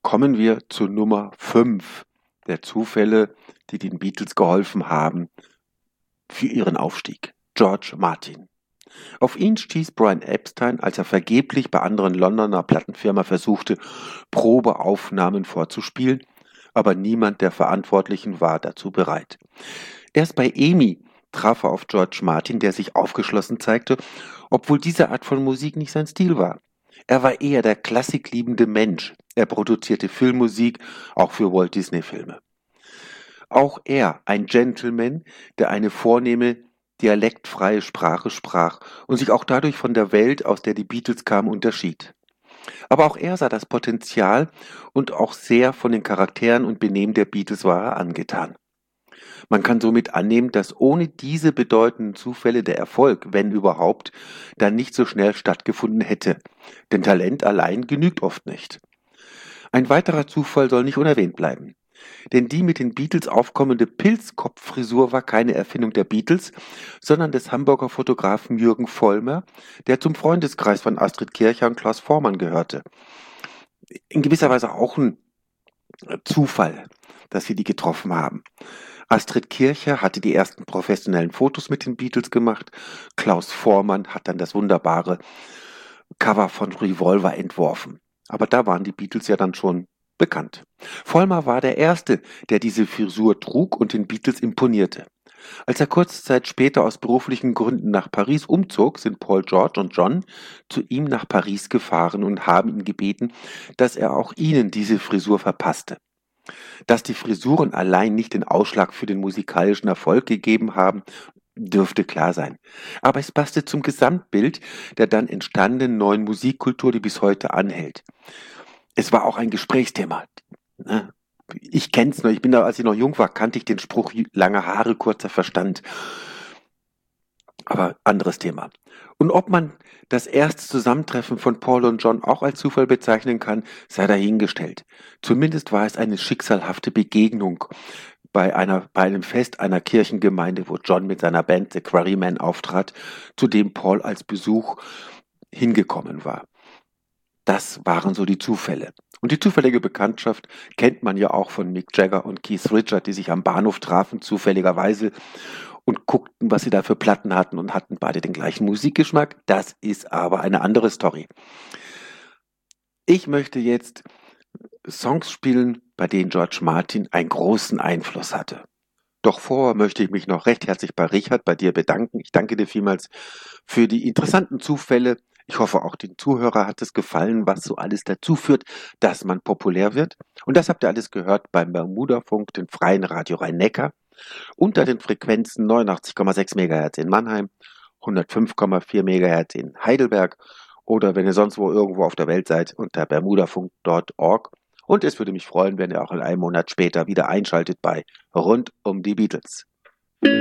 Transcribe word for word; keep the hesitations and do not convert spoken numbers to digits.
Kommen wir zu Nummer fünf der Zufälle, die den Beatles geholfen haben für ihren Aufstieg. George Martin. Auf ihn stieß Brian Epstein, als er vergeblich bei anderen Londoner Plattenfirma versuchte, Probeaufnahmen vorzuspielen, aber niemand der Verantwortlichen war dazu bereit. Erst bei EMI traf er auf George Martin, der sich aufgeschlossen zeigte, obwohl diese Art von Musik nicht sein Stil war. Er war eher der klassikliebende Mensch. Er produzierte Filmmusik, auch für Walt Disney-Filme. Auch er, ein Gentleman, der eine vornehme, dialektfreie Sprache sprach und sich auch dadurch von der Welt, aus der die Beatles kamen, unterschied. Aber auch er sah das Potenzial und auch sehr von den Charakteren und Benehmen der Beatles war er angetan. Man kann somit annehmen, dass ohne diese bedeutenden Zufälle der Erfolg, wenn überhaupt, dann nicht so schnell stattgefunden hätte. Denn Talent allein genügt oft nicht. Ein weiterer Zufall soll nicht unerwähnt bleiben. Denn die mit den Beatles aufkommende Pilzkopffrisur war keine Erfindung der Beatles, sondern des Hamburger Fotografen Jürgen Vollmer, der zum Freundeskreis von Astrid Kirchherr und Klaus Voormann gehörte. In gewisser Weise auch ein Zufall, dass sie die getroffen haben. Astrid Kirchherr hatte die ersten professionellen Fotos mit den Beatles gemacht. Klaus Voormann hat dann das wunderbare Cover von Revolver entworfen. Aber da waren die Beatles ja dann schon bekannt. Vollmer war der Erste, der diese Frisur trug und den Beatles imponierte. Als er kurze Zeit später aus beruflichen Gründen nach Paris umzog, sind Paul, George und John zu ihm nach Paris gefahren und haben ihn gebeten, dass er auch ihnen diese Frisur verpasste. Dass die Frisuren allein nicht den Ausschlag für den musikalischen Erfolg gegeben haben, dürfte klar sein. Aber es passte zum Gesamtbild der dann entstandenen neuen Musikkultur, die bis heute anhält. Es war auch ein Gesprächsthema. Ich kenn's noch, ich bin da, als ich noch jung war, kannte ich den Spruch, lange Haare, kurzer Verstand. Aber anderes Thema. Und ob man das erste Zusammentreffen von Paul und John auch als Zufall bezeichnen kann, sei dahingestellt. Zumindest war es eine schicksalhafte Begegnung bei einer, bei einem Fest einer Kirchengemeinde, wo John mit seiner Band The Quarrymen auftrat, zu dem Paul als Besuch hingekommen war. Das waren so die Zufälle. Und die zufällige Bekanntschaft kennt man ja auch von Mick Jagger und Keith Richards, die sich am Bahnhof trafen, zufälligerweise, und guckten, was sie da für Platten hatten und hatten beide den gleichen Musikgeschmack. Das ist aber eine andere Story. Ich möchte jetzt Songs spielen, bei denen George Martin einen großen Einfluss hatte. Doch vorher möchte ich mich noch recht herzlich bei Richard, bei dir bedanken. Ich danke dir vielmals für die interessanten Zufälle. Ich hoffe, auch den Zuhörer hat es gefallen, was so alles dazu führt, dass man populär wird. Und das habt ihr alles gehört beim Bermuda-Funk, den freien Radio Rhein-Neckar, unter den Frequenzen neunundachtzig Komma sechs Megahertz in Mannheim, hundertfünf Komma vier Megahertz in Heidelberg oder wenn ihr sonst wo irgendwo auf der Welt seid, unter bermudafunk Punkt org. Und es würde mich freuen, wenn ihr auch in einem Monat später wieder einschaltet bei Rund um die Beatles.